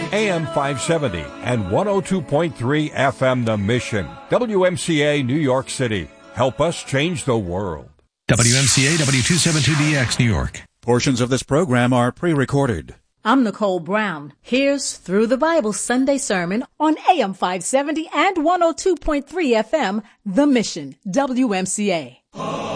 AM 570 and 102.3 FM The Mission. WMCA New York City. Help us change the world. WMCA W272DX New York. Portions of this program are pre-recorded. I'm Nicole Brown. Here's Through the Bible Sunday Sermon on AM 570 and 102.3 FM The Mission, WMCA.